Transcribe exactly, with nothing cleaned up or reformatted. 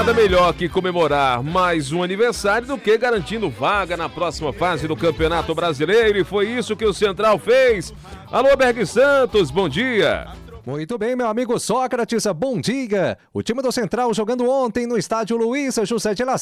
nada melhor que comemorar mais um aniversário do que garantindo vaga na próxima fase do Campeonato Brasileiro, e foi isso que o Central fez. Alô, Berg Santos, bom dia. Muito bem, meu amigo Sócrates, bom dia. O time do Central jogando ontem no estádio Luiz José de La